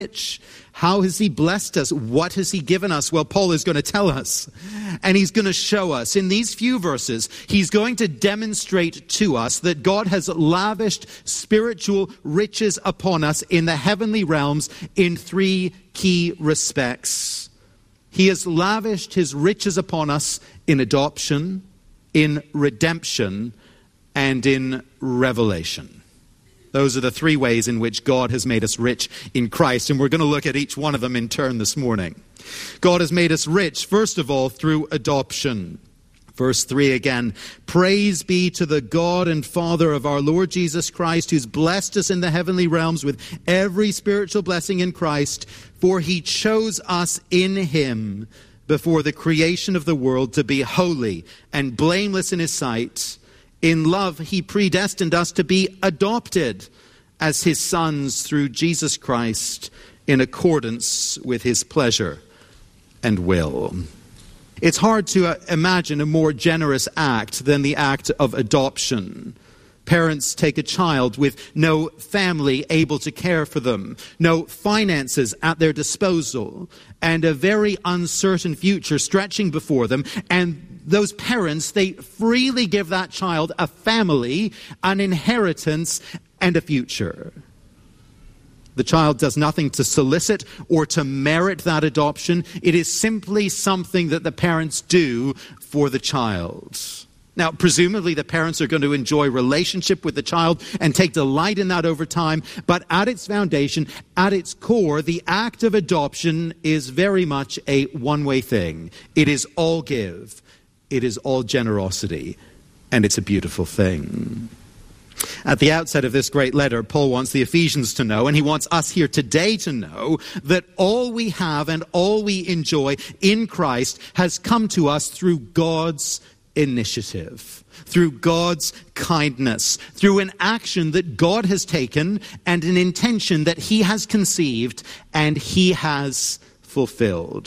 rich? How has he blessed us? What has he given us? Well, Paul is going to tell us, and he's going to show us. In these few verses, he's going to demonstrate to us that God has lavished spiritual riches upon us in the heavenly realms in three key respects. He has lavished his riches upon us in adoption, in redemption, and in revelation. Those are the three ways in which God has made us rich in Christ, and we're going to look at each one of them in turn this morning. God has made us rich, first of all, through adoption. Verse 3 again, praise be to the God and Father of our Lord Jesus Christ, who's blessed us in the heavenly realms with every spiritual blessing in Christ, for he chose us in him before the creation of the world to be holy and blameless in his sight. In love, he predestined us to be adopted as his sons through Jesus Christ in accordance with his pleasure and will. It's hard to imagine a more generous act than the act of adoption. Parents take a child with no family able to care for them, no finances at their disposal, and a very uncertain future stretching before them, and those parents, they freely give that child a family, an inheritance, and a future. The child does nothing to solicit or to merit that adoption. It is simply something that the parents do for the child. Now, presumably the parents are going to enjoy relationship with the child and take delight in that over time. But at its foundation, at its core, the act of adoption is very much a one-way thing. It is all give. It is all generosity, and it's a beautiful thing. At the outset of this great letter, Paul wants the Ephesians to know, and he wants us here today to know, that all we have and all we enjoy in Christ has come to us through God's initiative, through God's kindness, through an action that God has taken and an intention that he has conceived and he has fulfilled.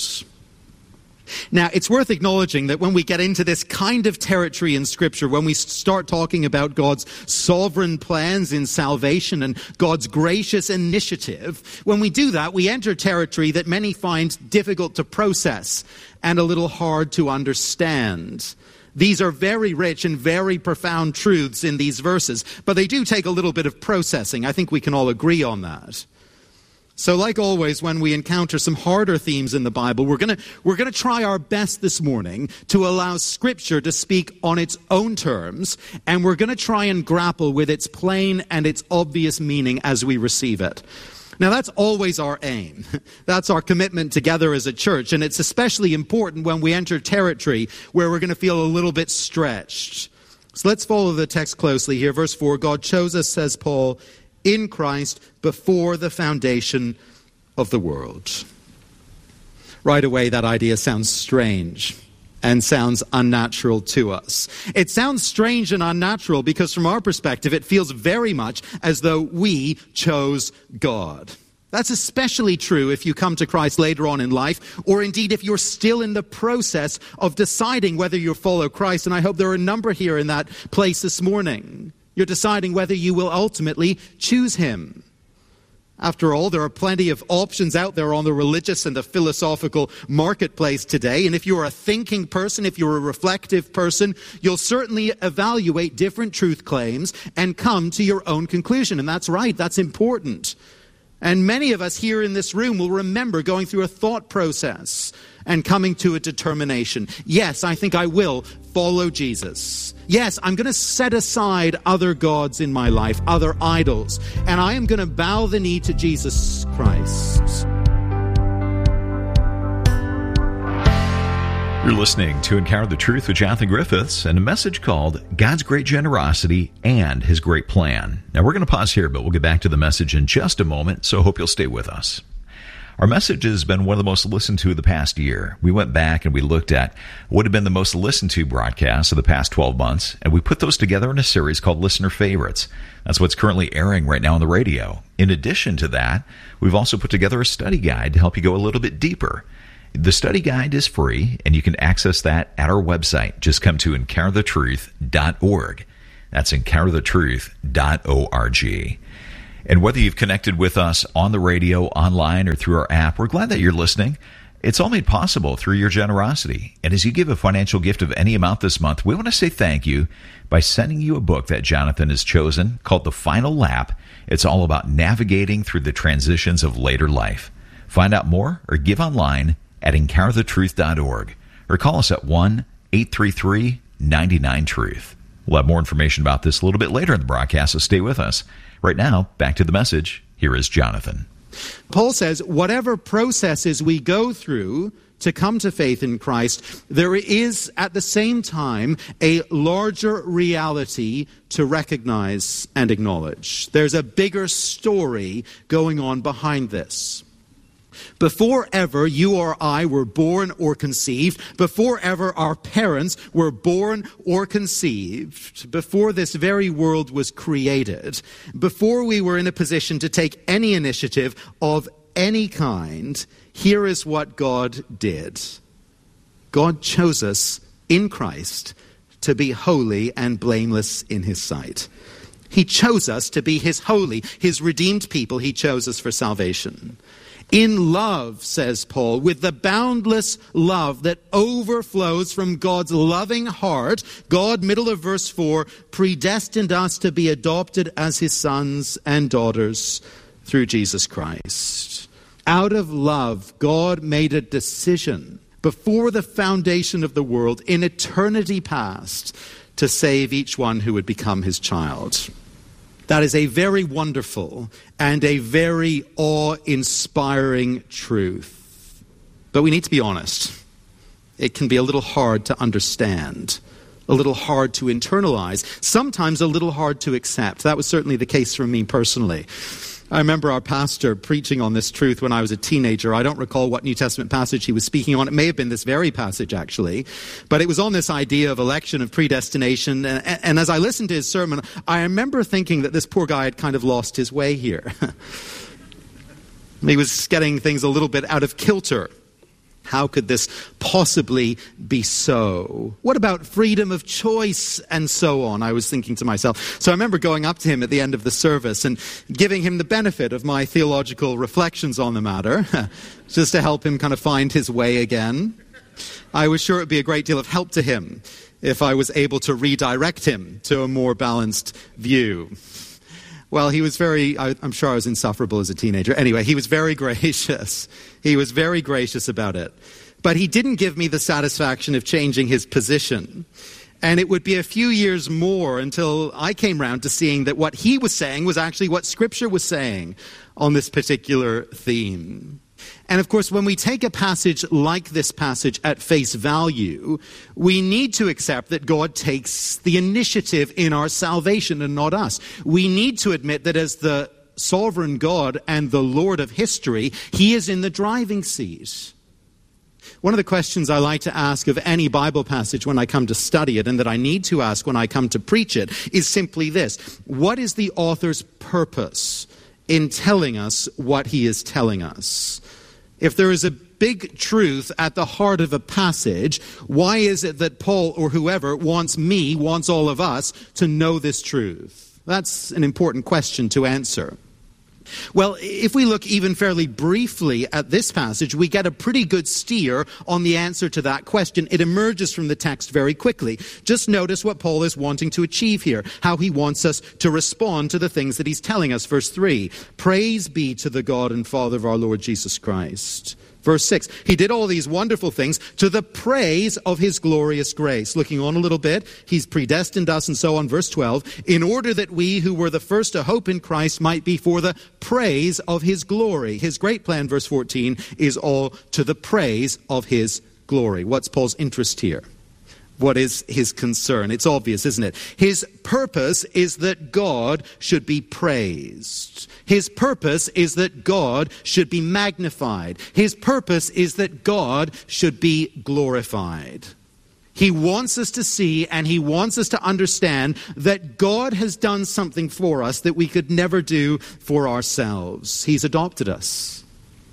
Now, it's worth acknowledging that when we get into this kind of territory in Scripture, when we start talking about God's sovereign plans in salvation and God's gracious initiative, when we do that, we enter territory that many find difficult to process and a little hard to understand. These are very rich and very profound truths in these verses, but they do take a little bit of processing. I think we can all agree on that. So like always, when we encounter some harder themes in the Bible, we're going to try our best this morning to allow Scripture to speak on its own terms, and we're going to try and grapple with its plain and its obvious meaning as we receive it. Now, that's always our aim. That's our commitment together as a church, and it's especially important when we enter territory where we're going to feel a little bit stretched. So let's follow the text closely here. Verse 4, God chose us, says Paul, in Christ before the foundation of the world. Right away, that idea sounds strange and sounds unnatural to us. It sounds strange and unnatural because from our perspective, it feels very much as though we chose God. That's especially true if you come to Christ later on in life, or indeed if you're still in the process of deciding whether you follow Christ. And I hope there are a number here in that place this morning. You're deciding whether you will ultimately choose him. After all, there are plenty of options out there on the religious and the philosophical marketplace today. And if you're a thinking person, if you're a reflective person, you'll certainly evaluate different truth claims and come to your own conclusion. And that's right, that's important. And many of us here in this room will remember going through a thought process and coming to a determination. Yes, I think I will follow Jesus. Yes, I'm going to set aside other gods in my life, other idols, and I am going to bow the knee to Jesus Christ. You're listening to Encounter the Truth with Jonathan Griffiths and a message called God's Great Generosity and His Great Plan. Now, we're going to pause here, but we'll get back to the message in just a moment, so I hope you'll stay with us. Our message has been one of the most listened to the past year. We went back and we looked at what had been the most listened to broadcasts of the past 12 months, and we put those together in a series called Listener Favorites. That's what's currently airing right now on the radio. In addition to that, we've also put together a study guide to help you go a little bit deeper. The study guide is free, and you can access that at our website. Just come to encounterthetruth.org. That's encounterthetruth.org. And whether you've connected with us on the radio, online, or through our app, we're glad that you're listening. It's all made possible through your generosity. And as you give a financial gift of any amount this month, we want to say thank you by sending you a book that Jonathan has chosen called The Final Lap. It's all about navigating through the transitions of later life. Find out more or give online at encounterthetruth.org or call us at 1-833-99-TRUTH. We'll have more information about this a little bit later in the broadcast, so stay with us. Right now, back to the message. Here is Jonathan. Paul says, whatever processes we go through to come to faith in Christ, there is at the same time a larger reality to recognize and acknowledge. There's a bigger story going on behind this. Before ever you or I were born or conceived, before ever our parents were born or conceived, before this very world was created, before we were in a position to take any initiative of any kind, here is what God did. God chose us in Christ to be holy and blameless in His sight. He chose us to be His holy, His redeemed people. He chose us for salvation. In love, says Paul, with the boundless love that overflows from God's loving heart, God, middle of verse 4, predestined us to be adopted as His sons and daughters through Jesus Christ. Out of love, God made a decision before the foundation of the world in eternity past to save each one who would become His child. That is a very wonderful and a very awe-inspiring truth. But we need to be honest. It can be a little hard to understand, a little hard to internalize, sometimes a little hard to accept. That was certainly the case for me personally. I remember our pastor preaching on this truth when I was a teenager. I don't recall what New Testament passage he was speaking on. It may have been this very passage, actually. But it was on this idea of election, of predestination. And as I listened to his sermon, I remember thinking that this poor guy had kind of lost his way here. He was getting things a little bit out of kilter. How could this possibly be so? What about freedom of choice and so on? I was thinking to myself. So I remember going up to him at the end of the service and giving him the benefit of my theological reflections on the matter, just to help him kind of find his way again. I was sure it would be a great deal of help to him if I was able to redirect him to a more balanced view. Well, he was I'm sure I was insufferable as a teenager. Anyway, he was very gracious. He was very gracious about it. But he didn't give me the satisfaction of changing his position. And it would be a few years more until I came round to seeing that what he was saying was actually what Scripture was saying on this particular theme. And of course, when we take a passage like this passage at face value, we need to accept that God takes the initiative in our salvation and not us. We need to admit that as the sovereign God and the Lord of history, He is in the driving seat. One of the questions I like to ask of any Bible passage when I come to study it, and that I need to ask when I come to preach it, is simply this: what is the author's purpose in telling us what he is telling us? If there is a big truth at the heart of a passage, why is it that Paul or whoever wants all of us to know this truth? That's an important question to answer. Well, if we look even fairly briefly at this passage, we get a pretty good steer on the answer to that question. It emerges from the text very quickly. Just notice what Paul is wanting to achieve here, how he wants us to respond to the things that he's telling us. Verse 3, praise be to the God and Father of our Lord Jesus Christ. Verse 6, he did all these wonderful things to the praise of his glorious grace. Looking on a little bit, he's predestined us and so on. Verse 12, in order that we who were the first to hope in Christ might be for the praise of his glory. His great plan, verse 14, is all to the praise of his glory. What's Paul's interest here? What is his concern? It's obvious, isn't it? His purpose is that God should be praised. His purpose is that God should be magnified. His purpose is that God should be glorified. He wants us to see and he wants us to understand that God has done something for us that we could never do for ourselves. He's adopted us.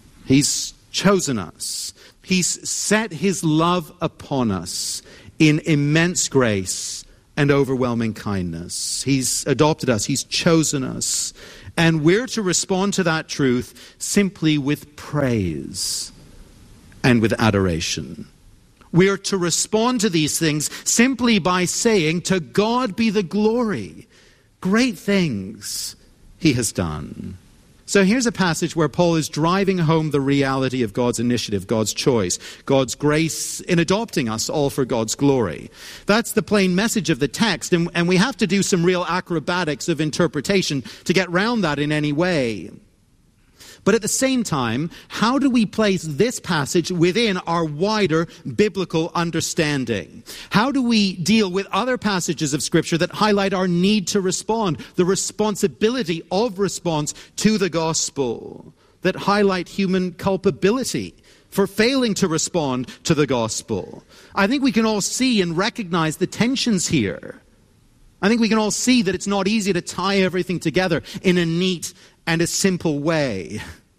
He's chosen us. He's set his love upon us in immense grace and overwhelming kindness. He's adopted us. He's chosen us. And we're to respond to that truth simply with praise and with adoration. We are to respond to these things simply by saying, "To God be the glory. Great things he has done." So here's a passage where Paul is driving home the reality of God's initiative, God's choice, God's grace in adopting us all for God's glory. That's the plain message of the text, and we have to do some real acrobatics of interpretation to get round that in any way. But at the same time, how do we place this passage within our wider biblical understanding? How do we deal with other passages of Scripture that highlight our need to respond, the responsibility of response to the gospel, that highlight human culpability for failing to respond to the gospel? I think we can all see and recognize the tensions here. I think we can all see that it's not easy to tie everything together in a neat and a simple way.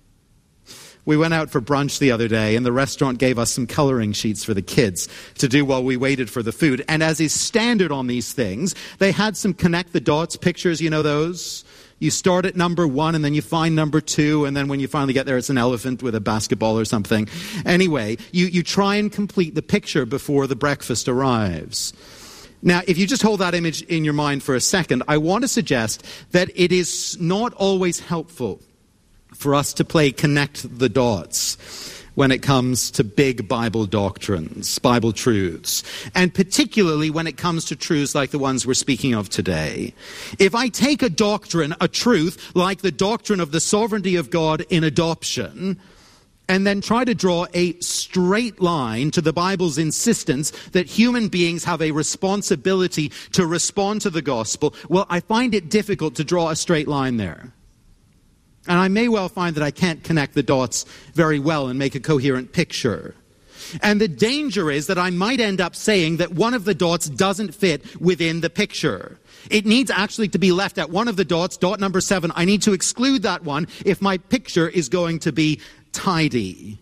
We went out for brunch the other day, and the restaurant gave us some coloring sheets for the kids to do while we waited for the food. And as is standard on these things, they had some connect the dots pictures, you know those? You start at number 1, and then you find number 2, and then when you finally get there, it's an elephant with a basketball or something. Anyway, you try and complete the picture before the breakfast arrives. Now, if you just hold that image in your mind for a second, I want to suggest that it is not always helpful for us to play connect the dots when it comes to big Bible doctrines, Bible truths, and particularly when it comes to truths like the ones we're speaking of today. If I take a doctrine, a truth, like the doctrine of the sovereignty of God in adoption, and then try to draw a straight line to the Bible's insistence that human beings have a responsibility to respond to the gospel, well, I find it difficult to draw a straight line there. And I may well find that I can't connect the dots very well and make a coherent picture. And the danger is that I might end up saying that one of the dots doesn't fit within the picture. It needs actually to be left at one of the dots, dot number 7. I need to exclude that one if my picture is going to be tidy.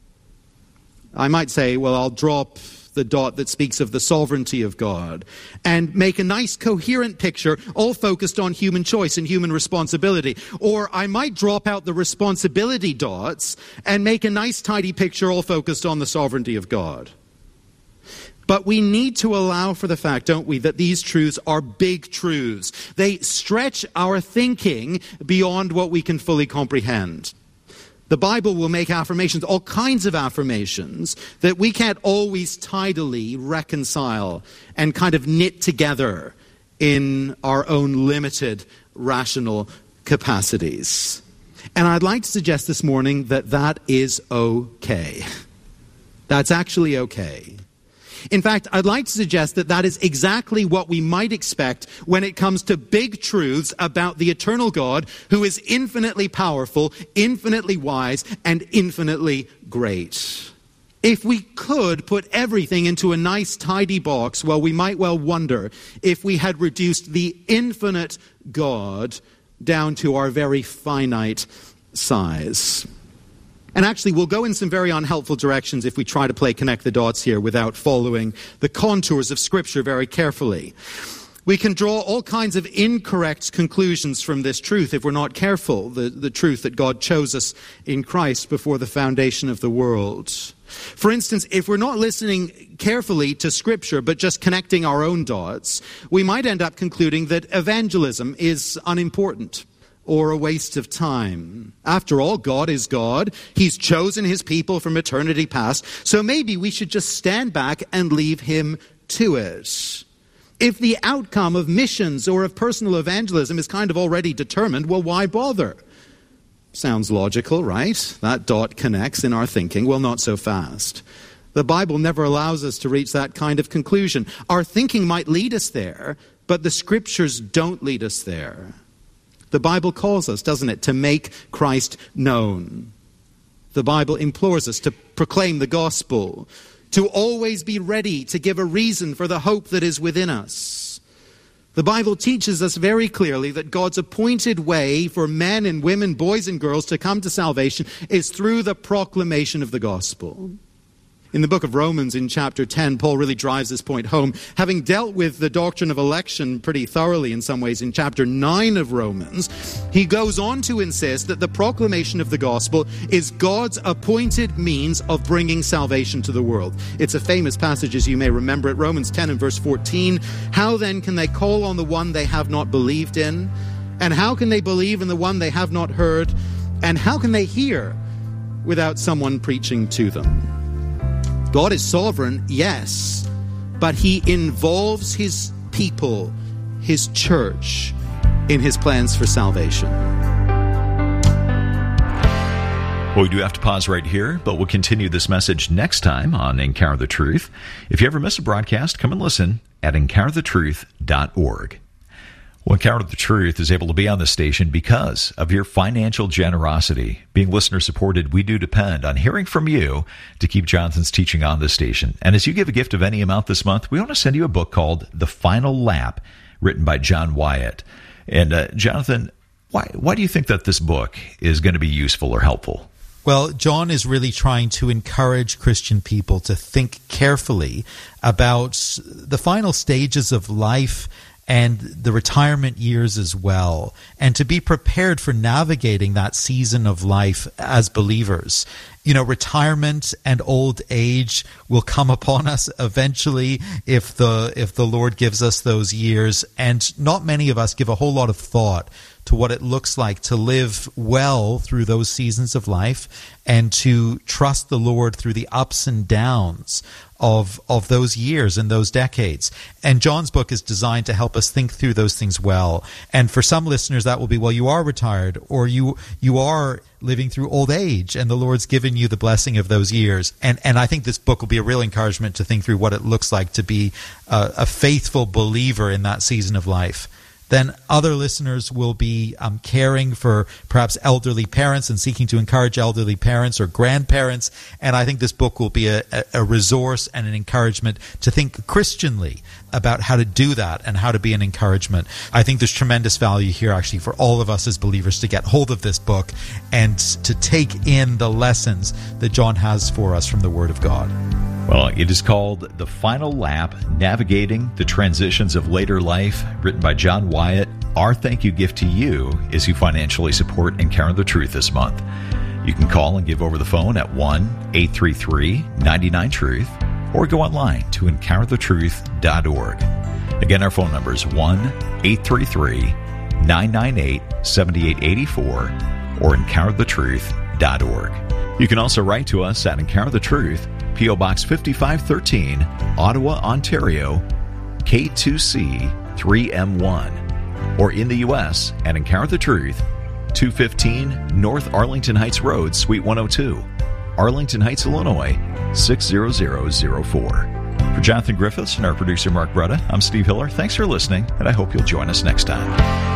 I might say, well, I'll drop the dot that speaks of the sovereignty of God and make a nice coherent picture all focused on human choice and human responsibility. Or I might drop out the responsibility dots and make a nice tidy picture all focused on the sovereignty of God. But we need to allow for the fact, don't we, that these truths are big truths. They stretch our thinking beyond what we can fully comprehend. The Bible will make affirmations, all kinds of affirmations, that we can't always tidily reconcile and kind of knit together in our own limited rational capacities. And I'd like to suggest this morning that that is okay. That's actually okay. In fact, I'd like to suggest that that is exactly what we might expect when it comes to big truths about the eternal God who is infinitely powerful, infinitely wise, and infinitely great. If we could put everything into a nice, tidy box, well, we might well wonder if we had reduced the infinite God down to our very finite size. And actually, we'll go in some very unhelpful directions if we try to play connect the dots here without following the contours of Scripture very carefully. We can draw all kinds of incorrect conclusions from this truth if we're not careful, the truth that God chose us in Christ before the foundation of the world. For instance, if we're not listening carefully to Scripture but just connecting our own dots, we might end up concluding that evangelism is unimportant or a waste of time. After all, God is God. He's chosen his people from eternity past. So maybe we should just stand back and leave him to it. If the outcome of missions or of personal evangelism is kind of already determined, well, why bother? Sounds logical, right? That dot connects in our thinking. Well, not so fast. The Bible never allows us to reach that kind of conclusion. Our thinking might lead us there, but the Scriptures don't lead us there. The Bible calls us, doesn't it, to make Christ known. The Bible implores us to proclaim the gospel, to always be ready to give a reason for the hope that is within us. The Bible teaches us very clearly that God's appointed way for men and women, boys and girls to come to salvation is through the proclamation of the gospel. In the book of Romans, in chapter 10, Paul really drives this point home. Having dealt with the doctrine of election pretty thoroughly in some ways in chapter 9 of Romans, he goes on to insist that the proclamation of the gospel is God's appointed means of bringing salvation to the world. It's a famous passage, as you may remember it, Romans 10 and verse 14. How then can they call on the one they have not believed in? And how can they believe in the one they have not heard? And how can they hear without someone preaching to them? God is sovereign, yes, but he involves his people, his church, in his plans for salvation. Well, we do have to pause right here, but we'll continue this message next time on Encounter the Truth. If you ever miss a broadcast, come and listen at encounterthetruth.org. Well, Encounter the Truth is able to be on the station because of your financial generosity. Being listener-supported, we do depend on hearing from you to keep Jonathan's teaching on this station. And as you give a gift of any amount this month, we want to send you a book called The Final Lap, written by John Wyatt. And Jonathan, why do you think that this book is going to be useful or helpful? Well, John is really trying to encourage Christian people to think carefully about the final stages of life and the retirement years as well, and to be prepared for navigating that season of life as believers. You know, retirement and old age will come upon us eventually if the Lord gives us those years, and not many of us give a whole lot of thought to what it looks like to live well through those seasons of life and to trust the Lord through the ups and downs of those years and those decades. And John's book is designed to help us think through those things well. And for some listeners, that will be, well, you are retired, or you are living through old age, and the Lord's given you the blessing of those years. And I think this book will be a real encouragement to think through what it looks like to be a faithful believer in that season of life. Then other listeners will be caring for perhaps elderly parents and seeking to encourage elderly parents or grandparents. And I think this book will be a resource and an encouragement to think Christianly about how to do that and how to be an encouragement. I think there's tremendous value here actually for all of us as believers to get hold of this book and to take in the lessons that John has for us from the Word of God. Well, it is called The Final Lap, Navigating the Transitions of Later Life, written by John Wyatt. Our thank you gift to you is you financially support Encounter the Truth this month. You can call and give over the phone at 1-833-99-TRUTH or go online to encounterthetruth.org. Again, our phone number is 1-833-998-7884 or encounterthetruth.org. You can also write to us at Encounter the Truth, P.O. Box 5513, Ottawa, Ontario, K2C 3M1, or in the U.S. at Encounter the Truth, 215 North Arlington Heights Road, Suite 102, Arlington Heights, Illinois, 60004. For Jonathan Griffiths and our producer Mark Bretta, I'm Steve Hiller. Thanks for listening, and I hope you'll join us next time.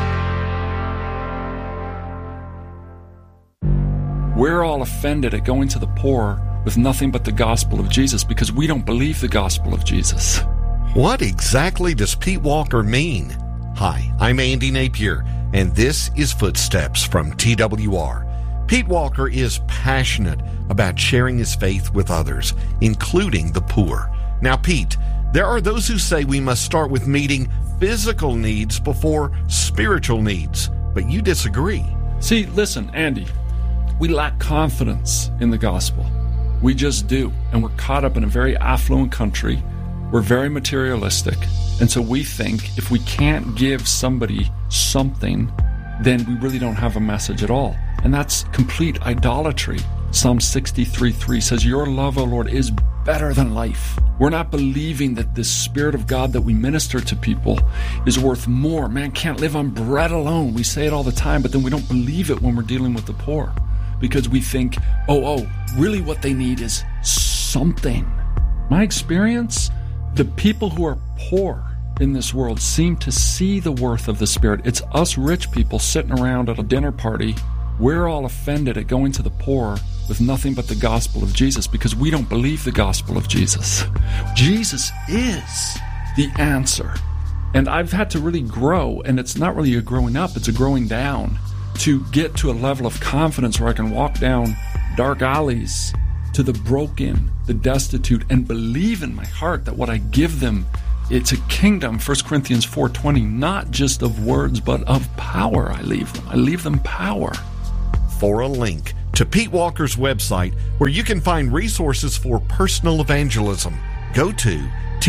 We're all offended at going to the poor with nothing but the gospel of Jesus because we don't believe the gospel of Jesus. What exactly does Pete Walker mean? Hi, I'm Andy Napier, and this is Footsteps from TWR. Pete Walker is passionate about sharing his faith with others, including the poor. Now, Pete, there are those who say we must start with meeting physical needs before spiritual needs, but you disagree. See, listen, Andy, we lack confidence in the gospel. We just do. And we're caught up in a very affluent country. We're very materialistic. And so we think if we can't give somebody something, then we really don't have a message at all. And that's complete idolatry. Psalm 63:3 says, your love, O Lord, is better than life. We're not believing that this Spirit of God that we minister to people is worth more. Man can't live on bread alone. We say it all the time, but then we don't believe it when we're dealing with the poor. Because we think, really what they need is something. My experience, the people who are poor in this world seem to see the worth of the Spirit. It's us rich people sitting around at a dinner party. We're all offended at going to the poor with nothing but the gospel of Jesus because we don't believe the gospel of Jesus. Jesus is the answer. And I've had to really grow, and it's not really a growing up, it's a growing down, to get to a level of confidence where I can walk down dark alleys to the broken, the destitute, and believe in my heart that what I give them, it's a kingdom, 1 Corinthians 4:20, not just of words, but of power I leave them. I leave them power. For a link to Pete Walker's website where you can find resources for personal evangelism, go to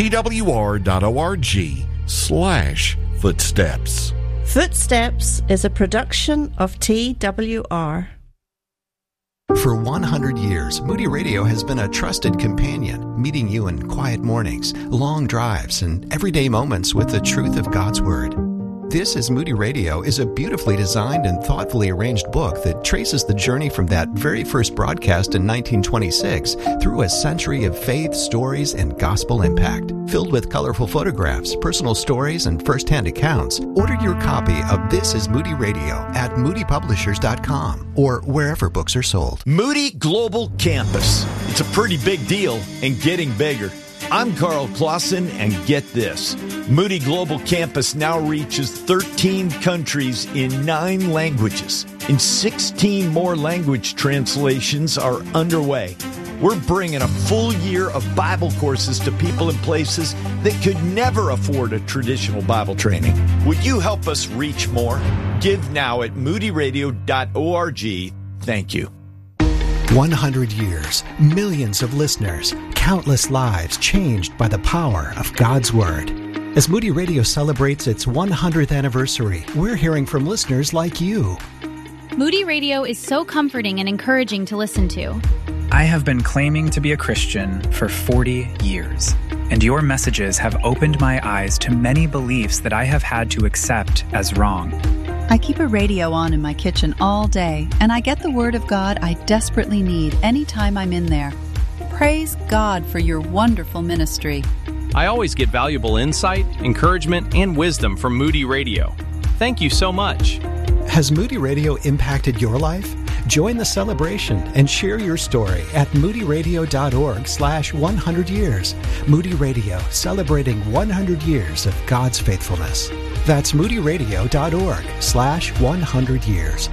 twr.org/footsteps. Footsteps is a production of TWR. For 100 years, Moody Radio has been a trusted companion, meeting you in quiet mornings, long drives, and everyday moments with the truth of God's Word. This is Moody Radio is a beautifully designed and thoughtfully arranged book that traces the journey from that very first broadcast in 1926 through a century of faith, stories, and gospel impact. Filled with colorful photographs, personal stories, and first-hand accounts, order your copy of This is Moody Radio at moodypublishers.com or wherever books are sold. Moody Global Campus. It's a pretty big deal and getting bigger. I'm Carl Clausen, and get this. Moody Global Campus now reaches 13 countries in 9 languages, and 16 more language translations are underway. We're bringing a full year of Bible courses to people in places that could never afford a traditional Bible training. Would you help us reach more? Give now at moodyradio.org. Thank you. 100 years, millions of listeners, countless lives changed by the power of God's Word. As Moody Radio celebrates its 100th anniversary, we're hearing from listeners like you. Moody Radio is so comforting and encouraging to listen to. I have been claiming to be a Christian for 40 years, and your messages have opened my eyes to many beliefs that I have had to accept as wrong. I keep a radio on in my kitchen all day, and I get the Word of God I desperately need anytime I'm in there. Praise God for your wonderful ministry. I always get valuable insight, encouragement, and wisdom from Moody Radio. Thank you so much. Has Moody Radio impacted your life? Join the celebration and share your story at moodyradio.org/100 years. Moody Radio, celebrating 100 years of God's faithfulness. That's moodyradio.org/100 years.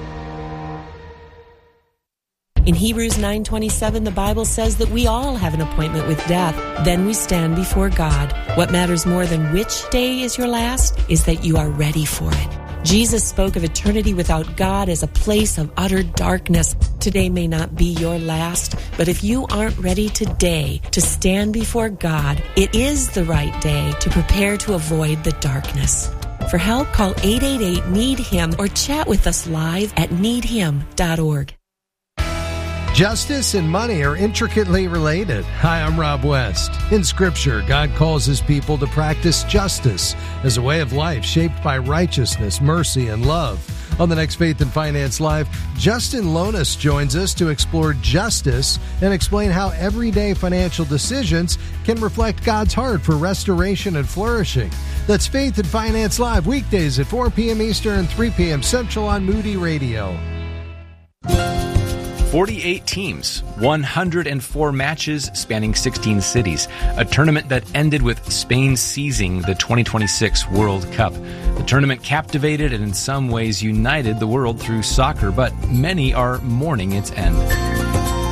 In Hebrews 9:27, the Bible says that we all have an appointment with death. Then we stand before God. What matters more than which day is your last is that you are ready for it. Jesus spoke of eternity without God as a place of utter darkness. Today may not be your last, but if you aren't ready today to stand before God, it is the right day to prepare to avoid the darkness. For help, call 888-NEED-HIM or chat with us live at needhim.org. Justice and money are intricately related. Hi, I'm Rob West. In Scripture, God calls His people to practice justice as a way of life shaped by righteousness, mercy, and love. On the next Faith and Finance Live, Justin Lonis joins us to explore justice and explain how everyday financial decisions can reflect God's heart for restoration and flourishing. That's Faith and Finance Live, weekdays at 4 p.m. Eastern, 3 p.m. Central on Moody Radio. 48 teams, 104 matches spanning 16 cities, a tournament that ended with Spain seizing the 2026 World Cup. The tournament captivated and in some ways united the world through soccer, but many are mourning its end.